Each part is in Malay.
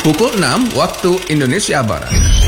Pukul 6 waktu Indonesia Barat.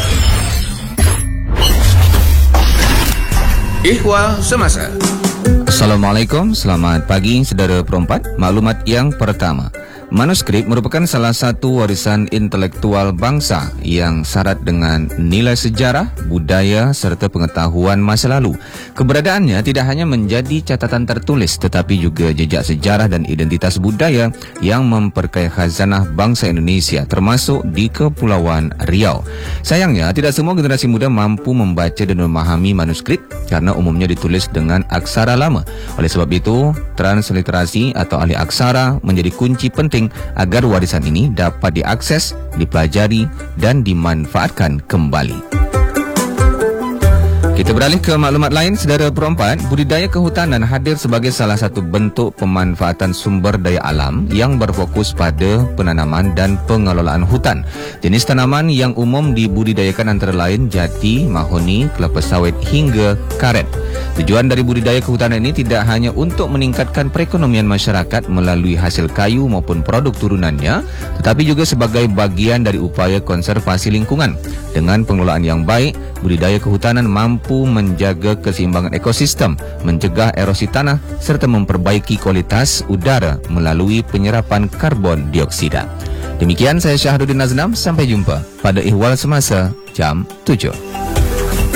Ihwal Semasa. Assalamualaikum, selamat pagi saudara perempat. Maklumat yang pertama, manuskrip merupakan salah satu warisan intelektual bangsa yang syarat dengan nilai sejarah, budaya serta pengetahuan masa lalu. Keberadaannya tidak hanya menjadi catatan tertulis tetapi juga jejak sejarah dan identitas budaya yang memperkaya khazanah bangsa Indonesia termasuk di Kepulauan Riau. Sayangnya tidak semua generasi muda mampu membaca dan memahami manuskrip karena umumnya ditulis dengan aksara lama. Oleh sebab itu, transliterasi atau ahli aksara menjadi kunci penting agar warisan ini dapat diakses, dipelajari dan dimanfaatkan kembali. Kita beralih ke maklumat lain, saudara perempat. Budidaya kehutanan hadir sebagai salah satu bentuk pemanfaatan sumber daya alam yang berfokus pada penanaman dan pengelolaan hutan. Jenis tanaman yang umum dibudidayakan antara lain jati, mahoni, kelapa sawit hingga karet. Tujuan dari budidaya kehutanan ini tidak hanya untuk meningkatkan perekonomian masyarakat melalui hasil kayu maupun produk turunannya, tetapi juga sebagai bagian dari upaya konservasi lingkungan. Dengan pengelolaan yang baik, budidaya kehutanan mampu menjaga keseimbangan ekosistem, mencegah erosi tanah serta memperbaiki kualitas udara melalui penyerapan karbon dioksida. Demikian saya Syahruddin Naznam, sampai jumpa pada Ihwal Semasa jam 7.